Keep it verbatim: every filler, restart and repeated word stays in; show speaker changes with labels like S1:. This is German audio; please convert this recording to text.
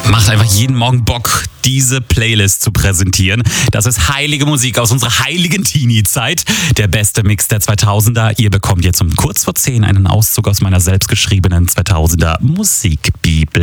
S1: Macht einfach jeden Morgen Bock, diese Playlist zu präsentieren. Das ist heilige Musik aus unserer heiligen Teenie-Zeit. Der beste Mix der zweitausender. Ihr bekommt jetzt um kurz vor zehn einen Auszug aus meiner selbstgeschriebenen zweitausender Musikbibel.